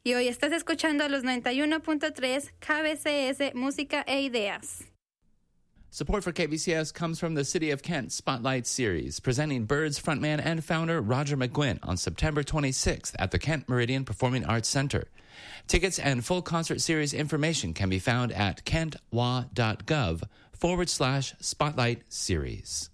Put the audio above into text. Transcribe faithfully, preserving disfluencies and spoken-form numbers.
Y hoy estás escuchando los noventa y uno punto tres K B C S Música e Ideas. Support for K B C S comes from the City of Kent Spotlight Series, presenting Birds frontman and founder Roger McGuinn on September twenty-sixth at the Kent Meridian Performing Arts Center. Tickets and full concert series information can be found at kentwa.gov forward slash spotlight series.